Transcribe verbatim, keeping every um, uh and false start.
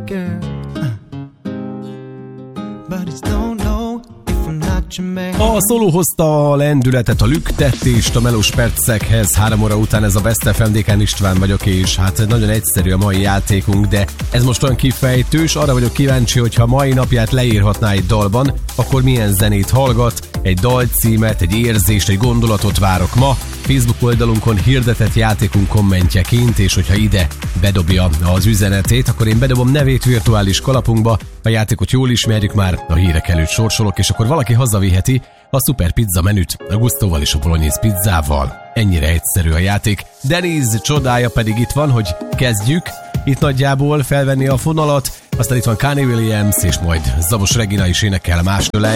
girl, but it's don't know if I'm not your man. A szóló hozta a lendületet, a lüktetést a melós percekhez. Három óra után ez a Best ef em, Dékán István vagyok, és hát nagyon egyszerű a mai játékunk, de ez most olyan kifejtős. Arra vagyok kíváncsi, hogyha mai napját leírhatná egy dalban, akkor milyen zenét hallgat? Egy dalcímet, egy érzést, egy gondolatot várok ma. Facebook oldalunkon hirdetett játékunk kommentjeként, és hogyha ide bedobja az üzenetét, akkor én bedobom nevét virtuális kalapunkba, a játékot jól ismerjük már, a hírek előtt sorsolok, és akkor valaki hazaviheti a szuper pizza menüt a Gusztóval és a bolognese pizzával. Ennyire egyszerű a játék. Denise csodája pedig itt van, hogy kezdjük. Itt nagyjából felvenni a fonalat, aztán itt van Kanye Williams, és majd Zabos Regina is énekel más tőle.